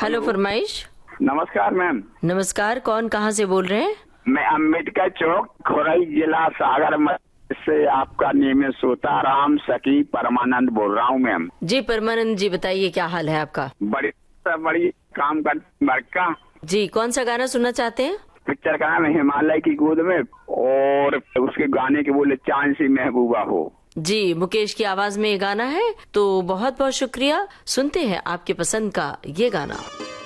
Hello फरमाइश। नमस्कार ma'am. नमस्कार, कौन कहाँ से बोल रहे हैं? मैं अम्बेडकर चौक, खोरई, जिला सागर से आपका नियमित श्रोता राम सखी परमानंद बोल रहा हूँ मैम। जी परमानंद जी, बताइए क्या हाल है आपका? बड़ी काम कर का। जी, कौन सा गाना सुनना चाहते हैं? पिक्चर का नाम है हिमालय की गोद में, और उसके गाने के बोले चांद सी महबूबा हो। जी, मुकेश की आवाज में ये गाना है, तो बहुत बहुत शुक्रिया। सुनते हैं आपके पसंद का ये गाना।